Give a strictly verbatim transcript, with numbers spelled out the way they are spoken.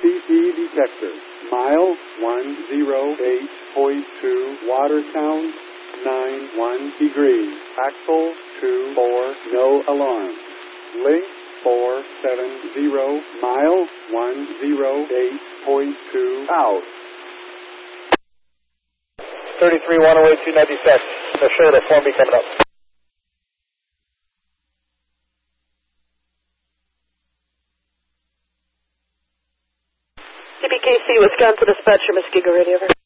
C P detector. Mile one oh eight point two, water count nine one degrees. Axle two four, no alarm. Link four seven zero, mile one oh eight point two, out. thirty-three one oh eight two ninety-six. No shoulder, form B coming up. C P K C, Wisconsin dispatcher, Miss Giga Radio.